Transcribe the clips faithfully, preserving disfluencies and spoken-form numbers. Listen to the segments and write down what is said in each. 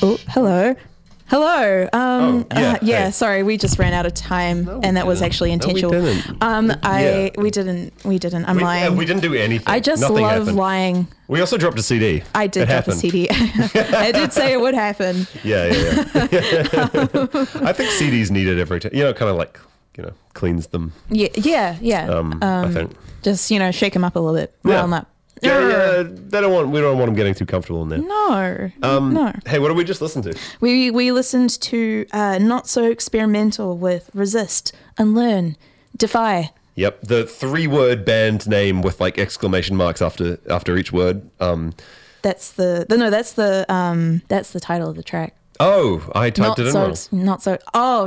Oh, hello. Hello. Um, Oh, yeah, uh, yeah. hey. Sorry, we just ran out of time, No, we and that was didn't. actually No, we intentional. didn't. Um, I Yeah. we didn't. We didn't. I'm We, lying. uh, we didn't do anything. I just Nothing love happened. lying. We also dropped a C D. I did It drop happened. a C D. I did say it would happen. Yeah, yeah, yeah. I think C Ds needed every time. You know, kind of like, you know, cleans them. Yeah, yeah, yeah. Um, I think. Just you know, shake them up a little bit, rile them up. Yeah, yeah. They don't want. We don't want them getting too comfortable in there. No, Um, no. Hey, what did we just listen to? We we listened to uh, Not So Experimental with Resist, Unlearn, Defy. Yep, the three-word band name with like exclamation marks after after each word. Um, That's the, the no. That's the um. That's the title of the track. oh, I typed Not it in so. wrong. Not so. Oh,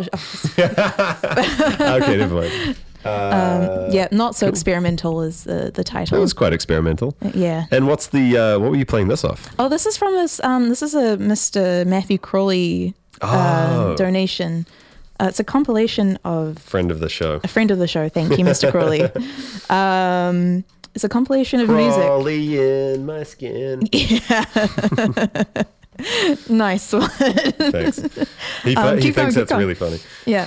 Okay, never mind. Uh, yeah. Not so experimental is the the It title. was quite experimental. Yeah. And what's the uh, what were you playing this off? Oh, this is from this. Um, this is a Mister Matthew Crawley uh, Oh. donation. Uh, it's a compilation of Friend of the show. a friend of the show. Thank you, Mister Crawley. Um, it's a compilation of music. Crawley in my skin. Nice one. Thanks. He, fu- Um, he keep going, thinks keep that's going. really funny. Yeah.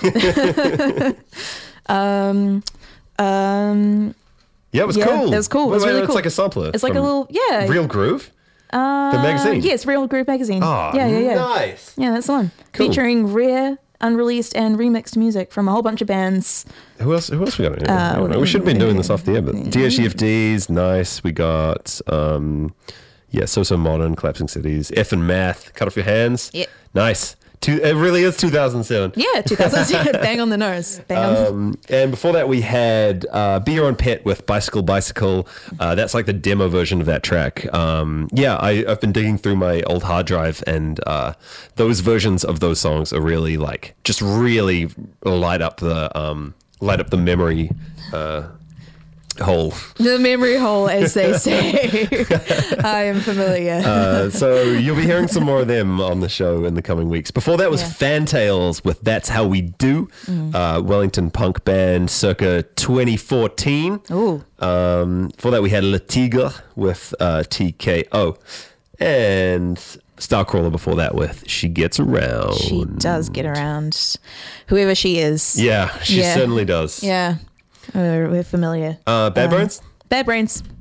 um, um, Yeah, it was Yeah, cool. it was cool. It Wait, was wait, really it's cool. like a sampler. it's like a from little yeah. Real Groove. uh, the magazine? Yes, Real Group magazine. Oh, yeah, yeah, yeah. nice. Yeah, that's the one. Cool. Featuring rare, unreleased, and remixed music from a whole bunch of bands. Who else? Who else we got? In here? Uh, I don't know. we should have been doing this off the air, but D H E F Ds, nice. We got um, yeah, So So Modern, Collapsing Cities, F and Math, Cut Off Your Hands. Yep. Nice. Two, it really is two thousand seven. Yeah, two thousand. Bang on the nose. Bang on. Um, and before that, we had uh, Be Your Own Pet with Bicycle Bicycle. Uh, that's like the demo version of that track. Um, yeah, I, I've been digging through my old hard drive, and uh, those versions of those songs are really like just really light up the um, light up the memory uh, hole. The memory hole, as they say. I am familiar. Uh, so you'll be hearing some more of them on the show in the coming weeks. Before that was Yeah. Fantails with That's How We Do, uh, Wellington punk band circa twenty fourteen. Ooh. Um, before that we had Le Tigre with uh, T K O. And Starcrawler before that with She Gets Around. She does get around. Whoever she is. Yeah, she Yeah. certainly does. Yeah. We're, we're familiar. Uh, Bad Um, Brains? Bad Brains.